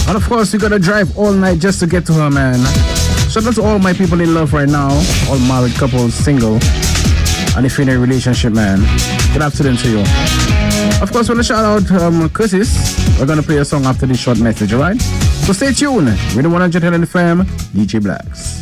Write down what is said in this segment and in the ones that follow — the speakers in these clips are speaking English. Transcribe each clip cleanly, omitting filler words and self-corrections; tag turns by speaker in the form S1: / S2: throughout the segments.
S1: And of course, we gotta drive all night just to get to her, man. Shout out to all my people in love right now, all married couples, single, and if you're in a relationship, man. Good afternoon to you. Of course, we're gonna shout out Curtis. We're gonna play a song after this short message, alright? So stay tuned. We're the 100 FM, DJ Blacks.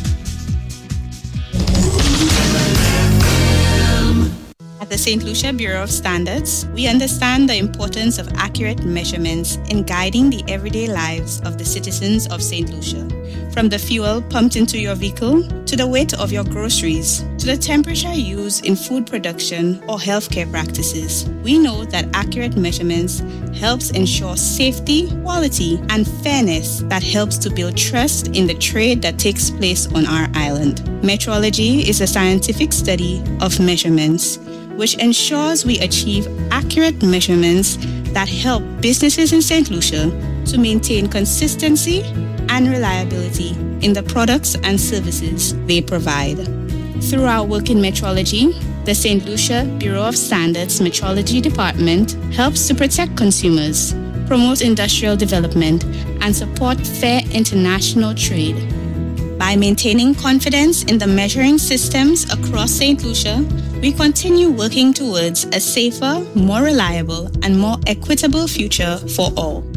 S2: At the St. Lucia Bureau of Standards, we understand the importance of accurate measurements in guiding the everyday lives of the citizens of St. Lucia. From the fuel pumped into your vehicle, to the weight of your groceries, to the temperature used in food production or healthcare practices, we know that accurate measurements helps ensure safety, quality, and fairness that helps to build trust in the trade that takes place on our island. Metrology is a scientific study of measurements, which ensures we achieve accurate measurements that help businesses in St. Lucia to maintain consistency and reliability in the products and services they provide. Through our work in metrology, the St. Lucia Bureau of Standards Metrology Department helps to protect consumers, promote industrial development, and support fair international trade. By maintaining confidence in the measuring systems across St. Lucia, we continue working towards a safer, more reliable, and more equitable future for all.